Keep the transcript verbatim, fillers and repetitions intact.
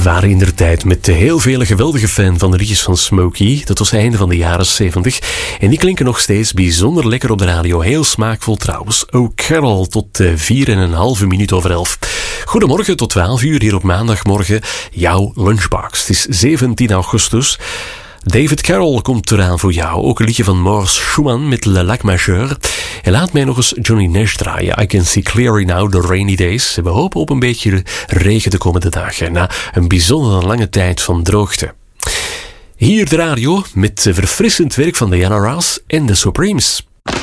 waren in der tijd met heel vele geweldige fan van de liedjes van Smokey. Dat was het einde van de jaren zeventig. En die klinken nog steeds bijzonder lekker op de radio. Heel smaakvol trouwens. Oh Carol, tot uh, vier en een halve minuut over elf. Goedemorgen tot twaalf uur hier op maandagmorgen. Jouw Lunchbox. Het is zeventien augustus. David Carroll komt eraan voor jou. Ook een liedje van Maurice Schumann met Le Lac Majeur. En laat mij nog eens Johnny Nash draaien. I Can See Clearly Now, The Rainy Days. We hopen op een beetje regen de komende dagen. Na een bijzonder lange tijd van droogte. Hier de radio met verfrissend werk van Diana Ross en de Supremes.